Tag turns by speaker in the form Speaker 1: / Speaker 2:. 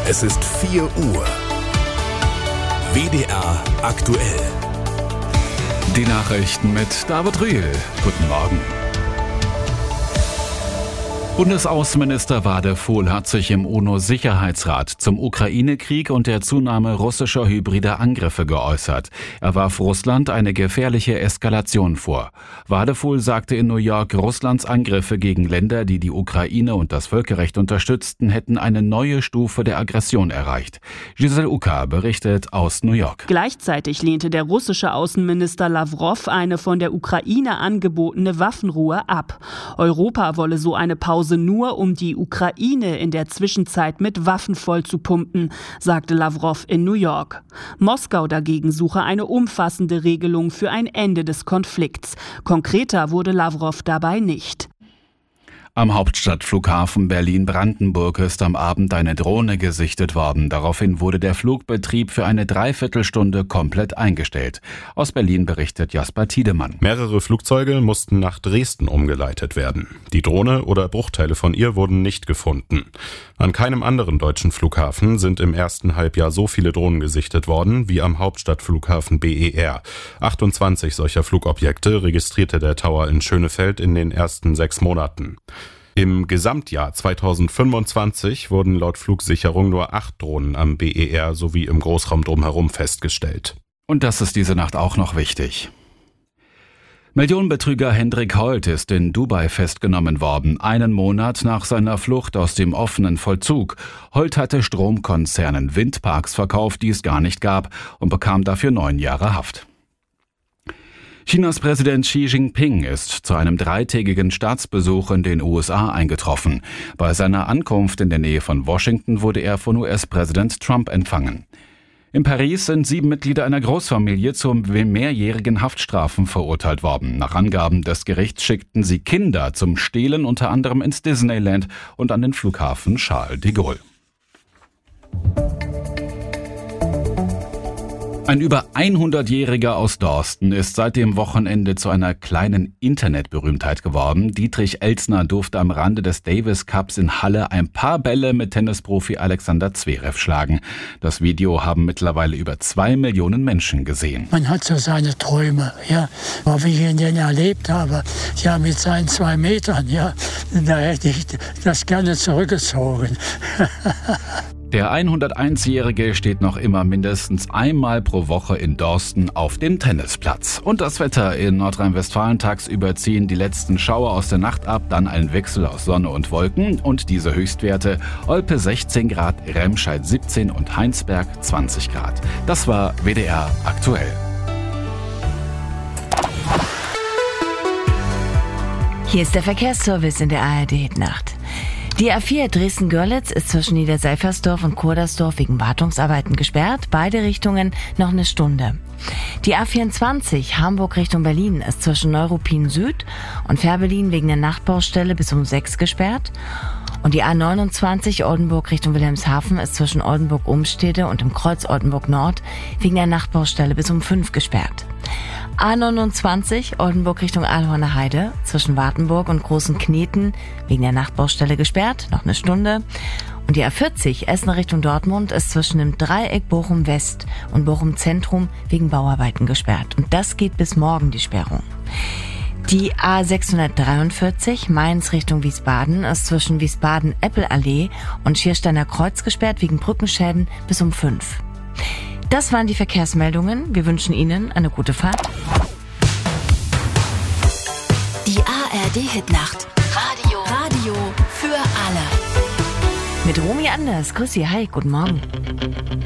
Speaker 1: Es ist 4 Uhr. WDR aktuell.
Speaker 2: Die Nachrichten mit David Rühl. Guten Morgen. Bundesaußenminister Wadefuhl hat sich im UNO-Sicherheitsrat zum Ukraine-Krieg und der Zunahme russischer hybrider Angriffe geäußert. Er warf Russland eine gefährliche Eskalation vor. Wadefuhl sagte in New York, Russlands Angriffe gegen Länder, die die Ukraine und das Völkerrecht unterstützten, hätten eine neue Stufe der Aggression erreicht. Giselle Uka berichtet aus New York.
Speaker 3: Gleichzeitig lehnte der russische Außenminister Lavrov eine von der Ukraine angebotene Waffenruhe ab. Europa wolle so eine Pause nur, um die Ukraine in der Zwischenzeit mit Waffen vollzupumpen, sagte Lavrov in New York. Moskau dagegen suche eine umfassende Regelung für ein Ende des Konflikts. Konkreter wurde Lavrov dabei nicht.
Speaker 2: Am Hauptstadtflughafen Berlin-Brandenburg ist am Abend eine Drohne gesichtet worden. Daraufhin wurde der Flugbetrieb für eine Dreiviertelstunde komplett eingestellt. Aus Berlin berichtet Jasper Tiedemann.
Speaker 4: Mehrere Flugzeuge mussten nach Dresden umgeleitet werden. Die Drohne oder Bruchteile von ihr wurden nicht gefunden. An keinem anderen deutschen Flughafen sind im ersten Halbjahr so viele Drohnen gesichtet worden wie am Hauptstadtflughafen BER. 28 solcher Flugobjekte registrierte der Tower in Schönefeld in den ersten 6 Monaten. Im Gesamtjahr 2025 wurden laut Flugsicherung nur 8 Drohnen am BER sowie im Großraum drumherum festgestellt.
Speaker 2: Und das ist diese Nacht auch noch wichtig. Millionenbetrüger Hendrik Holt ist in Dubai festgenommen worden, einen Monat nach seiner Flucht aus dem offenen Vollzug. Holt hatte Stromkonzernen Windparks verkauft, die es gar nicht gab, und bekam dafür 9 Jahre Haft. Chinas Präsident Xi Jinping ist zu einem 3-tägigen Staatsbesuch in den USA eingetroffen. Bei seiner Ankunft in der Nähe von Washington wurde er von US-Präsident Trump empfangen. In Paris sind 7 Mitglieder einer Großfamilie zu mehrjährigen Haftstrafen verurteilt worden. Nach Angaben des Gerichts schickten sie Kinder zum Stehlen unter anderem ins Disneyland und an den Flughafen Charles de Gaulle. Ein über 100-Jähriger aus Dorsten ist seit dem Wochenende zu einer kleinen Internetberühmtheit geworden. Dietrich Elsner durfte am Rande des Davis Cups in Halle ein paar Bälle mit Tennisprofi Alexander Zverev schlagen. Das Video haben mittlerweile über 2 Millionen Menschen gesehen.
Speaker 5: Man hat so seine Träume, ja. Aber wie ich ihn denn erlebt habe, ja, mit seinen 2 Metern, ja, da hätte ich das gerne zurückgezogen.
Speaker 2: Der 101-Jährige steht noch immer mindestens einmal pro Woche in Dorsten auf dem Tennisplatz. Und das Wetter in Nordrhein-Westfalen: tagsüber ziehen die letzten Schauer aus der Nacht ab, dann ein Wechsel aus Sonne und Wolken und diese Höchstwerte: Olpe 16 Grad, Remscheid 17 und Heinsberg 20 Grad. Das war WDR aktuell.
Speaker 6: Hier ist der Verkehrsservice in der ARD-Nacht. Die A4 Dresden-Görlitz ist zwischen Niederseifersdorf und Kurdersdorf wegen Wartungsarbeiten gesperrt. Beide Richtungen noch eine Stunde. Die A24 Hamburg Richtung Berlin ist zwischen Neuruppin Süd und Fährberlin wegen der Nachtbaustelle bis um 6 gesperrt. Und die A29 Oldenburg Richtung Wilhelmshaven ist zwischen Oldenburg-Umstede und im Kreuz Oldenburg-Nord wegen der Nachtbaustelle bis um 5 gesperrt. A29 Oldenburg Richtung Aalhorner Heide zwischen Wartenburg und Großen Kneten wegen der Nachtbaustelle gesperrt, noch eine Stunde. Und die A40 Essen Richtung Dortmund ist zwischen dem Dreieck Bochum West und Bochum Zentrum wegen Bauarbeiten gesperrt. Und das geht bis morgen, die Sperrung. Die A643 Mainz Richtung Wiesbaden ist zwischen Wiesbaden-Eppelallee und Schiersteiner Kreuz gesperrt wegen Brückenschäden bis um 5. Das waren die Verkehrsmeldungen. Wir wünschen Ihnen eine gute Fahrt.
Speaker 7: Die ARD-Hitnacht. Radio für alle.
Speaker 6: Mit Romy Anders. Grüß Sie. Hi, guten Morgen.